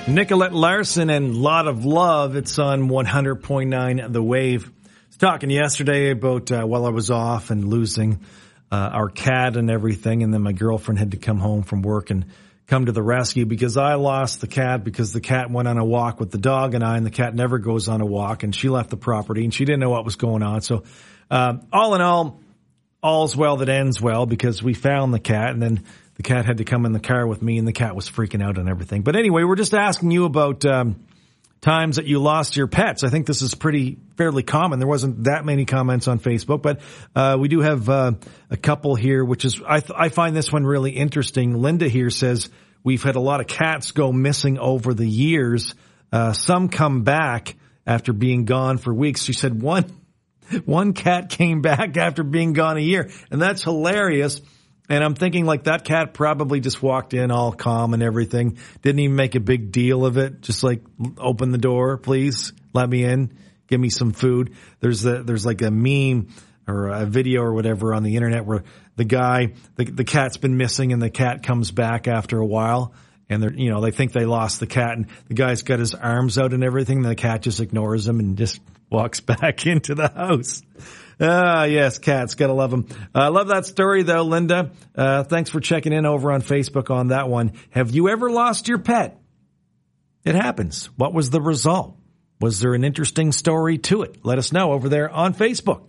Nicolette Larson and Lot of Love. It's on 100.9 The Wave. I was talking yesterday about while I was off and losing our cat and everything, and then my girlfriend had to come home from work and come to the rescue because I lost the cat because the cat went on a walk with the dog and the cat never goes on a walk, and she left the property and she didn't know what was going on. So all in all, all's well that ends well because we found the cat, and then the cat had to come in the car with me, and the cat was freaking out and everything. But anyway, we're just asking you about times that you lost your pets. I think this is fairly common. There wasn't that many comments on Facebook, but we do have a couple here, which is I find this one really interesting. Linda here says, we've had a lot of cats go missing over the years. Some come back after being gone for weeks. She said one cat came back after being gone a year, and that's hilarious. And I'm thinking like that cat probably just walked in all calm and everything. Didn't even make a big deal of it. Just like, open the door, please. Let me in. Give me some food. There's like a meme or a video or whatever on the internet where the cat's been missing and the cat comes back after a while. And they think they lost the cat, and the guy's got his arms out and everything. And the cat just ignores him and just walks back into the house. Yes, cats. Gotta love them. Love that story though, Linda. Thanks for checking in over on Facebook on that one. Have you ever lost your pet? It happens. What was the result? Was there an interesting story to it? Let us know over there on Facebook.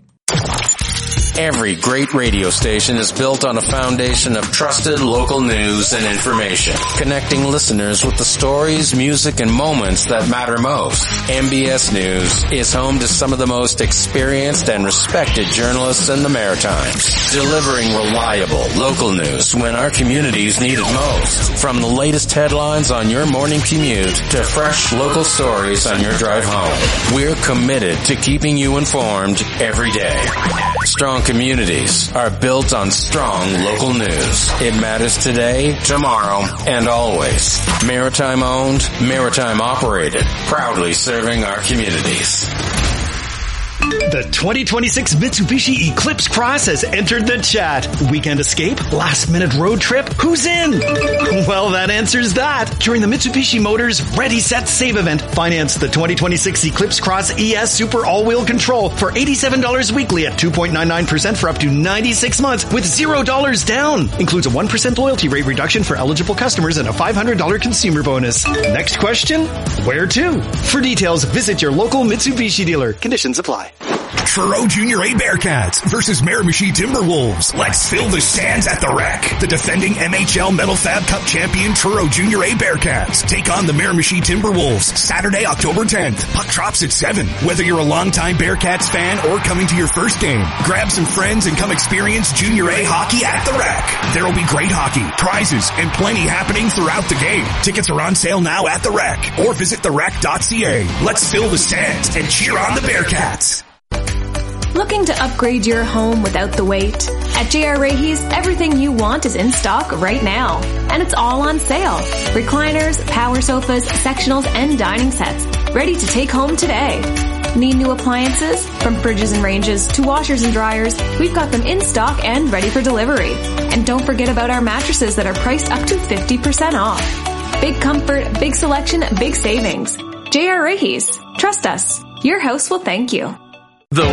Every great radio station is built on a foundation of trusted local news and information, connecting listeners with the stories, music, and moments that matter most. MBS News is home to some of the most experienced and respected journalists in the Maritimes, delivering reliable local news when our communities need it most. From the latest headlines on your morning commute to fresh local stories on your drive home, we're committed to keeping you informed every day. Strong communities are built on strong local news. It matters today, tomorrow, and always. Maritime owned, maritime operated, proudly serving our communities. The 2026 Mitsubishi Eclipse Cross has entered the chat. Weekend escape? Last minute road trip? Who's in? Well, that answers that. During the Mitsubishi Motors Ready, Set, Save event, finance the 2026 Eclipse Cross ES Super All-Wheel Control for $87 weekly at 2.99% for up to 96 months with $0 down. Includes a 1% loyalty rate reduction for eligible customers and a $500 consumer bonus. Next question? Where to? For details, visit your local Mitsubishi dealer. Conditions apply. Truro Junior A Bearcats versus Miramichi Timberwolves. Let's fill the stands at the Rec. The defending MHL Metal Fab Cup champion Truro Junior A Bearcats take on the Miramichi Timberwolves Saturday, October 10th. Puck drops at 7. Whether you're a longtime Bearcats fan or coming to your first game, grab some friends and come experience Junior A hockey at the Rec. There'll be great hockey, prizes, and plenty happening throughout the game. Tickets are on sale now at the Rec or visit therec.ca. Let's fill the stands and cheer on the Bearcats. Looking to upgrade your home without the wait? At J.R. Rahe's, everything you want is in stock right now. And it's all on sale. Recliners, power sofas, sectionals, and dining sets. Ready to take home today. Need new appliances? From fridges and ranges to washers and dryers, we've got them in stock and ready for delivery. And don't forget about our mattresses that are priced up to 50% off. Big comfort, big selection, big savings. J.R. Rahe's. Trust us. Your house will thank you.